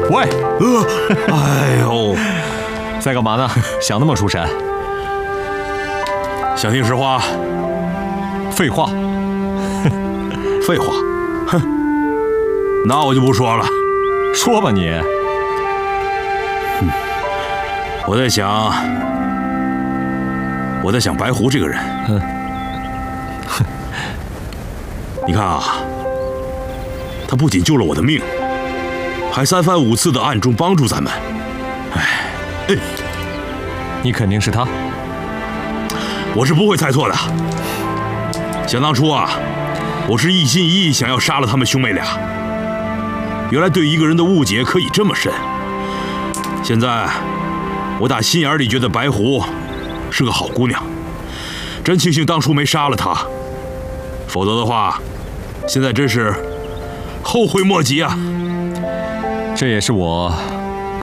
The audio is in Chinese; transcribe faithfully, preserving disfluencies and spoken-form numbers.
喂， 呃，哎呦， 在干嘛呢？想那么出神？ 想听实话？ 废话， 废话，哼，那我就不说了。 说吧你。 嗯，我在想，我在想白狐这个人。 嗯， 你看啊，他不仅救了我的命，还三番五次的暗中帮助咱们。哎，哎， 你肯定是他。 我是不会猜错的。想当初啊，我是一心一意想要杀了他们兄妹俩。原来对一个人的误解可以这么深。现在，我打心眼里觉得白狐是个好姑娘，真庆幸当初没杀了她，否则的话，现在真是后悔莫及啊。 这也是我